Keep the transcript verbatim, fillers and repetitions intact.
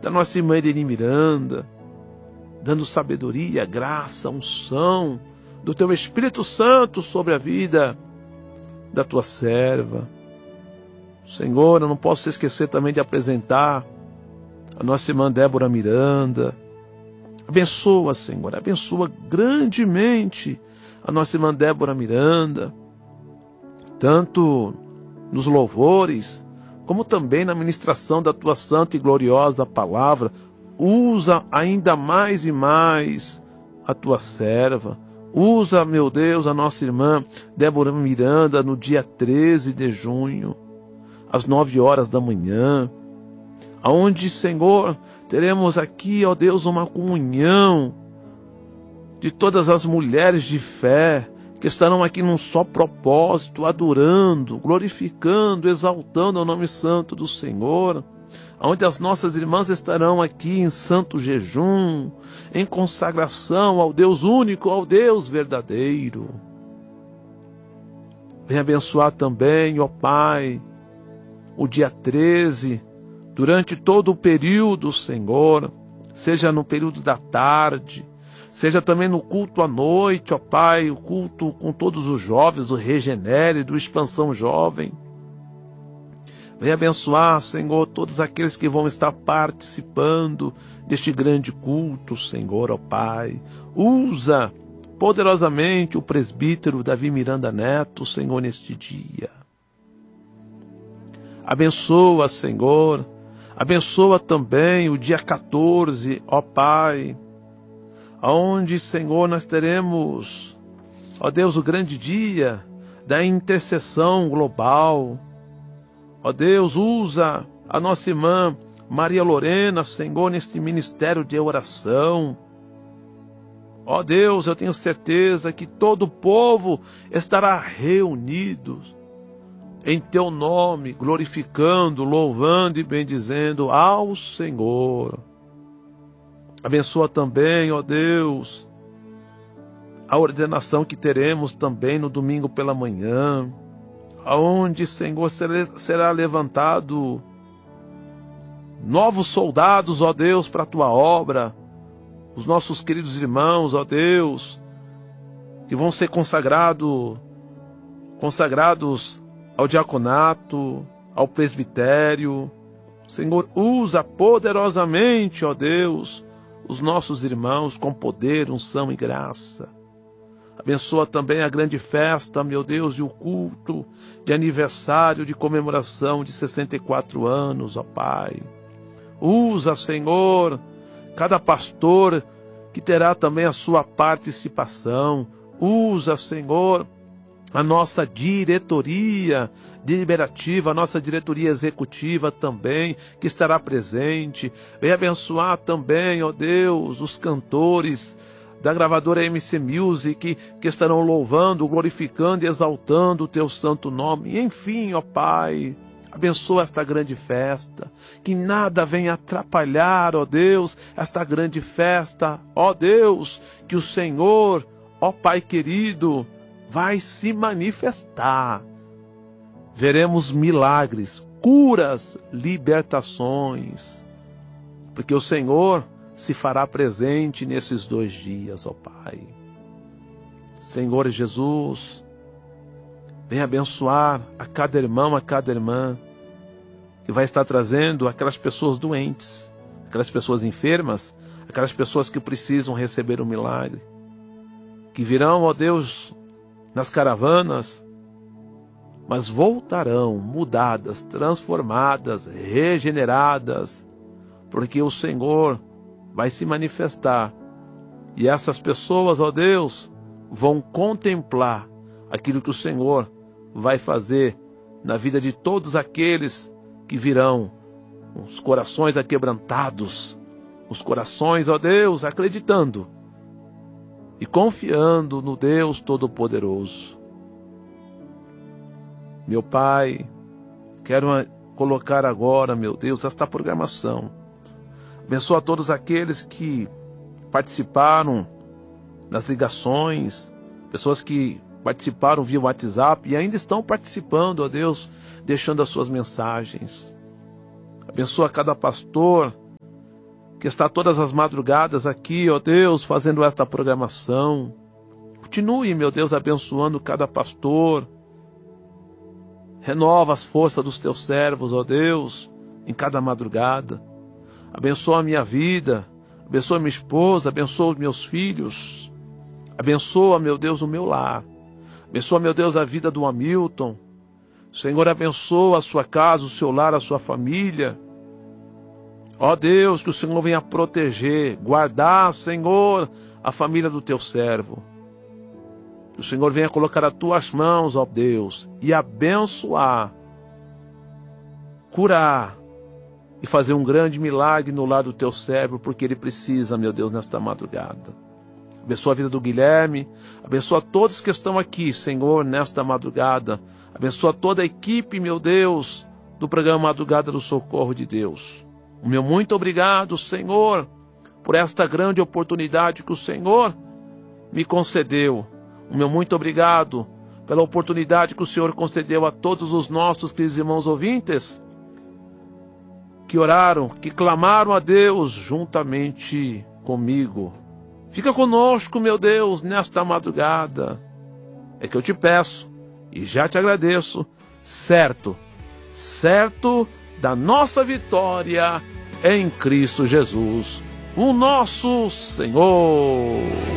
da nossa irmã Irene Miranda, dando sabedoria, graça, unção do teu Espírito Santo sobre a vida da tua serva. Senhor, eu não posso esquecer também de apresentar a nossa irmã Débora Miranda. Abençoa, Senhor, abençoa grandemente a nossa irmã Débora Miranda, tanto nos louvores, como também na ministração da tua santa e gloriosa palavra. Usa ainda mais e mais a tua serva. Usa, meu Deus, a nossa irmã Débora Miranda no dia treze de junho, às nove horas da manhã, aonde, Senhor, teremos aqui, ó Deus, uma comunhão de todas as mulheres de fé que estarão aqui num só propósito, adorando, glorificando, exaltando o nome santo do Senhor, onde as nossas irmãs estarão aqui em santo jejum, em consagração ao Deus único, ao Deus verdadeiro. Vem abençoar também, ó Pai, o dia treze, durante todo o período, Senhor, seja no período da tarde, seja também no culto à noite, ó Pai, o culto com todos os jovens do Regenere, do Expansão Jovem. Vem abençoar, Senhor, todos aqueles que vão estar participando deste grande culto, Senhor, ó Pai. Usa poderosamente o presbítero Davi Miranda Neto, Senhor, neste dia. Abençoa, Senhor. Abençoa também o dia quatorze, ó Pai, aonde, Senhor, nós teremos, ó Deus, o grande dia da intercessão global. Ó Deus, usa a nossa irmã Maria Lorena, Senhor, neste ministério de oração. Ó Deus, eu tenho certeza que todo o povo estará reunido em teu nome, glorificando, louvando e bendizendo ao Senhor. Abençoa também, ó Deus, a ordenação que teremos também no domingo pela manhã, aonde, Senhor, será levantado novos soldados, ó Deus, para a tua obra, os nossos queridos irmãos, ó Deus, que vão ser consagrado, consagrados ao diaconato, ao presbitério. Senhor, usa poderosamente, ó Deus, os nossos irmãos com poder, unção e graça. Abençoa também a grande festa, meu Deus, e o culto de aniversário, de comemoração de sessenta e quatro anos, ó Pai. Usa, Senhor, cada pastor que terá também a sua participação. Usa, Senhor, a nossa diretoria deliberativa, a nossa diretoria executiva também, que estará presente. Vem abençoar também, ó Deus, os cantores da gravadora M C Music, que estarão louvando, glorificando e exaltando o teu santo nome. Enfim, ó Pai, abençoa esta grande festa, que nada venha atrapalhar, ó Deus, esta grande festa, ó Deus, que o Senhor, ó Pai querido, vai se manifestar. Veremos milagres, curas, libertações, porque o Senhor se fará presente nesses dois dias, ó Pai. Senhor Jesus, vem abençoar a cada irmão, a cada irmã, que vai estar trazendo aquelas pessoas doentes, aquelas pessoas enfermas, aquelas pessoas que precisam receber um milagre, que virão, ó Deus, nas caravanas, mas voltarão mudadas, transformadas, regeneradas, porque o Senhor vai se manifestar, e essas pessoas, ó Deus, vão contemplar aquilo que o Senhor vai fazer na vida de todos aqueles que virão, com os corações aquebrantados, os corações, ó Deus, acreditando e confiando no Deus Todo-Poderoso. Meu Pai, quero colocar agora, meu Deus, esta programação. Abençoa todos aqueles que participaram nas ligações, pessoas que participaram via WhatsApp e ainda estão participando, ó Deus, deixando as suas mensagens. Abençoa cada pastor que está todas as madrugadas aqui, ó Deus, fazendo esta programação. Continue, meu Deus, abençoando cada pastor. Renova as forças dos teus servos, ó Deus, em cada madrugada. Abençoa a minha vida, abençoa minha esposa, abençoa os meus filhos. Abençoa, meu Deus, o meu lar. Abençoa, meu Deus, a vida do Hamilton. Senhor, abençoa a sua casa, o seu lar, a sua família. Ó Deus, que o Senhor venha proteger, guardar, Senhor, a família do teu servo. Que o Senhor venha colocar as tuas mãos, ó Deus, e abençoar, curar e fazer um grande milagre no lar do teu servo, porque ele precisa, meu Deus, nesta madrugada. Abençoa a vida do Guilherme, abençoa todos que estão aqui, Senhor, nesta madrugada. Abençoa toda a equipe, meu Deus, do programa Madrugada do Socorro de Deus. O meu muito obrigado, Senhor, por esta grande oportunidade que o Senhor me concedeu. O meu muito obrigado pela oportunidade que o Senhor concedeu a todos os nossos queridos irmãos ouvintes que oraram, que clamaram a Deus juntamente comigo. Fica conosco, meu Deus, nesta madrugada. É que eu te peço e já te agradeço, certo, certo da nossa vitória em Cristo Jesus, o nosso Senhor.